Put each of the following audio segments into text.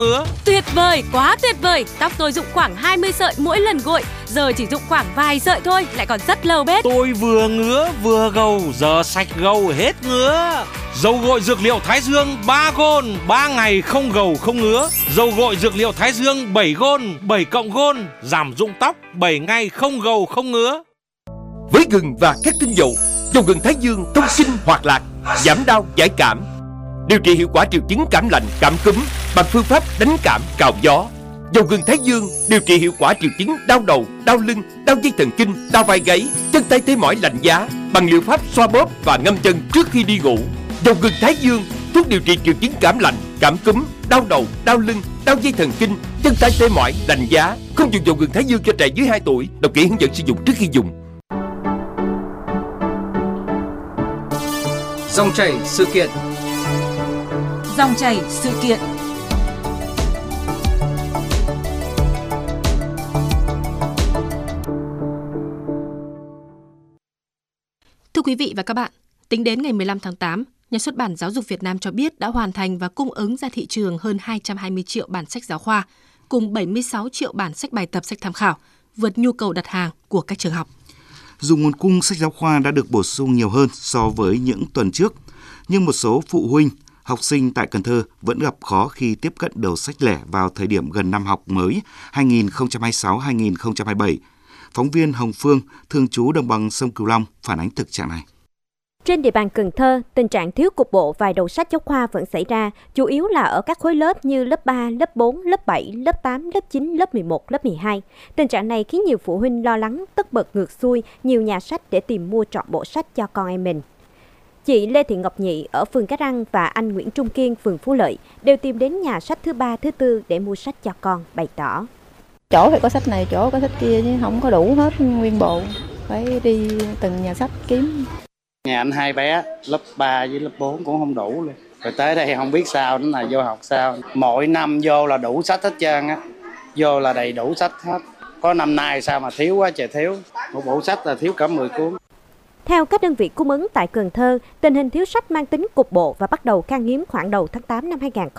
ngứa. Tuyệt vời, quá tuyệt vời. Tóc tôi rụng khoảng 20 sợi mỗi lần gội, giờ chỉ rụng khoảng vài sợi thôi, lại còn rất lâu bết. Tôi vừa ngứa vừa gầu, giờ sạch gầu hết ngứa. Dầu gội dược liệu Thái Dương 3 gôn, 3 ngày không gầu không ngứa. Dầu gội dược liệu Thái Dương 7 gôn, 7 cộng gôn, giảm rụng tóc 7 ngày không gầu không ngứa. Với gừng và các tinh dầu, dầu gừng Thái Dương thông sinh hoạt lạc, giảm đau giải cảm, điều trị hiệu quả triệu chứng cảm lạnh, cảm cúm bằng phương pháp đánh cảm cào gió. Dầu gừng Thái Dương điều trị hiệu quả triệu chứng đau đầu, đau lưng, đau dây thần kinh, đau vai gáy, chân tay tê mỏi lạnh giá bằng liệu pháp xoa bóp và ngâm chân trước khi đi ngủ. Dầu gừng Thái Dương thuốc điều trị triệu chứng cảm lạnh, cảm cúm, đau đầu, đau lưng, đau dây thần kinh, chân tay tê mỏi lạnh giá. Không dùng dầu gừng Thái Dương cho trẻ dưới 2 tuổi. Đọc kỹ hướng dẫn sử dụng trước khi dùng. Dòng chảy sự kiện. Dòng chảy sự kiện. Thưa quý vị và các bạn, tính đến ngày 15 tháng 8, Nhà xuất bản Giáo dục Việt Nam cho biết đã hoàn thành và cung ứng ra thị trường hơn 220 triệu bản sách giáo khoa, cùng 76 triệu bản sách bài tập, sách tham khảo, vượt nhu cầu đặt hàng của các trường học. Dù nguồn cung sách giáo khoa đã được bổ sung nhiều hơn so với những tuần trước, nhưng một số phụ huynh, học sinh tại Cần Thơ vẫn gặp khó khi tiếp cận đầu sách lẻ vào thời điểm gần năm học mới 2026-2027. Phóng viên Hồng Phương, thường trú đồng bằng sông Cửu Long, phản ánh thực trạng này. Trên địa bàn Cần Thơ, tình trạng thiếu cục bộ vài đầu sách giáo khoa vẫn xảy ra, chủ yếu là ở các khối lớp như lớp 3, lớp 4, lớp 7, lớp 8, lớp 9, lớp 11, lớp 12. Tình trạng này khiến nhiều phụ huynh lo lắng, tất bật ngược xuôi nhiều nhà sách để tìm mua trọn bộ sách cho con em mình. Chị Lê Thị Ngọc Nhị ở phường Cái Răng và anh Nguyễn Trung Kiên, phường Phú Lợi đều tìm đến nhà sách thứ 3, thứ 4 để mua sách cho con, bày tỏ. Chỗ phải có sách này, chỗ có sách kia chứ không có đủ hết nguyên bộ, phải đi từng nhà sách kiếm. Nhà anh hai bé, lớp 3 với lớp 4 cũng không đủ luôn. Rồi tới đây không biết sao nữa là vô học sao. Mỗi năm vô là đủ sách hết trơn á. Vô là đầy đủ sách hết. Có năm nay sao mà thiếu quá trời thiếu. Một bộ sách là thiếu cả 10 cuốn. Theo các đơn vị cung ứng tại Cần Thơ, tình hình thiếu sách mang tính cục bộ và bắt đầu khan hiếm khoảng đầu tháng 8 năm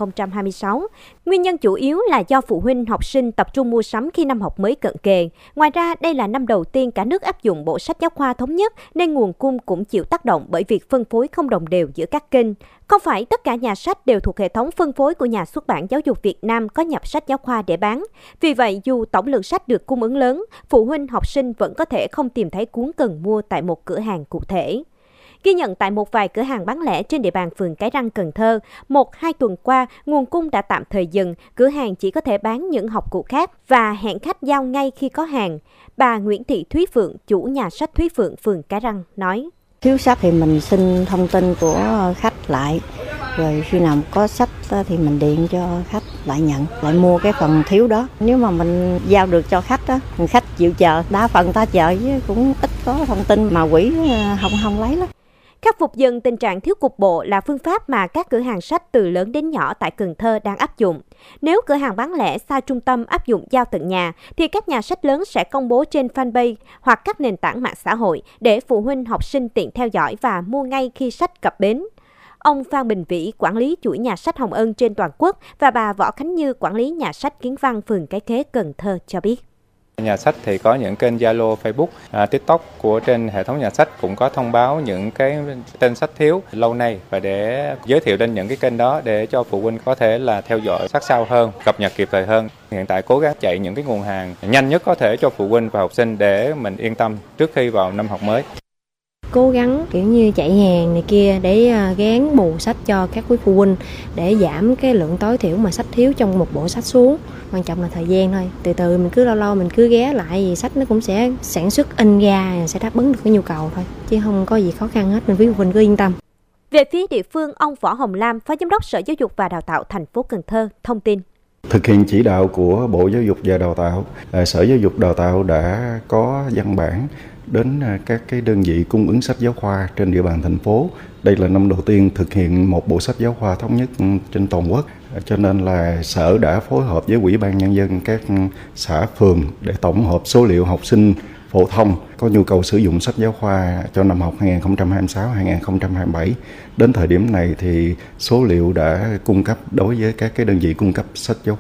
2026. Nguyên nhân chủ yếu là do phụ huynh học sinh tập trung mua sắm khi năm học mới cận kề. Ngoài ra, đây là năm đầu tiên cả nước áp dụng bộ sách giáo khoa thống nhất nên nguồn cung cũng chịu tác động bởi việc phân phối không đồng đều giữa các kênh. Không phải tất cả nhà sách đều thuộc hệ thống phân phối của Nhà xuất bản Giáo dục Việt Nam có nhập sách giáo khoa để bán. Vì vậy, dù tổng lượng sách được cung ứng lớn, phụ huynh học sinh vẫn có thể không tìm thấy cuốn cần mua tại một cửa hàng cụ thể. Ghi nhận tại một vài cửa hàng bán lẻ trên địa bàn phường Cái Răng, Cần Thơ, 1-2 tuần qua, nguồn cung đã tạm thời dừng, cửa hàng chỉ có thể bán những học cụ khác và hẹn khách giao ngay khi có hàng. Bà Nguyễn Thị Thúy Phượng, chủ nhà sách Thúy Phượng, phường Cái Răng, nói. Thiếu sách thì mình xin thông tin của khách lại, rồi khi nào có sách thì mình điện cho khách lại nhận, lại mua cái phần thiếu đó. Nếu mà mình giao được cho khách đó, khách chịu chờ, đa phần ta chờ chứ cũng ít có thông tin mà quỷ không lấy lắm. Khắc phục dần tình trạng thiếu cục bộ là phương pháp mà các cửa hàng sách từ lớn đến nhỏ tại Cần Thơ đang áp dụng. Nếu cửa hàng bán lẻ xa trung tâm áp dụng giao tận nhà, thì các nhà sách lớn sẽ công bố trên fanpage hoặc các nền tảng mạng xã hội để phụ huynh học sinh tiện theo dõi và mua ngay khi sách cập bến. Ông Phan Bình Vĩ, quản lý chuỗi nhà sách Hồng Ân trên toàn quốc, và bà Võ Khánh Như, quản lý nhà sách Kiến Văn, phường Cái Khế, Cần Thơ cho biết. Nhà sách thì có những kênh Zalo, Facebook, TikTok của trên hệ thống nhà sách cũng có thông báo những cái tên sách thiếu lâu nay và để giới thiệu trên những cái kênh đó để cho phụ huynh có thể là theo dõi sát sao hơn, cập nhật kịp thời hơn. Hiện tại cố gắng chạy những cái nguồn hàng nhanh nhất có thể cho phụ huynh và học sinh để mình yên tâm trước khi vào năm học mới. Cố gắng kiểu như chạy hàng này kia để gán bù sách cho các quý phụ huynh để giảm cái lượng tối thiểu mà sách thiếu trong một bộ sách xuống. Quan trọng là thời gian thôi, từ từ mình cứ lâu mình cứ ghé lại vì sách nó cũng sẽ sản xuất in ra, sẽ đáp ứng được cái nhu cầu thôi, chứ không có gì khó khăn hết, nên quý phụ huynh cứ yên tâm. Về phía địa phương, ông Võ Hồng Lam, Phó Giám đốc Sở Giáo dục và Đào tạo thành phố Cần Thơ thông tin. Thực hiện chỉ đạo của Bộ Giáo dục và Đào tạo, Sở Giáo dục Đào tạo đã có văn bản đến các cái đơn vị cung ứng sách giáo khoa trên địa bàn thành phố. Đây là năm đầu tiên thực hiện một bộ sách giáo khoa thống nhất trên toàn quốc. Cho nên là Sở đã phối hợp với Ủy ban Nhân dân các xã phường để tổng hợp số liệu học sinh phổ thông có nhu cầu sử dụng sách giáo khoa cho năm học 2026-2027. Đến thời điểm này thì số liệu đã cung cấp đối với các cái đơn vị cung cấp sách giáo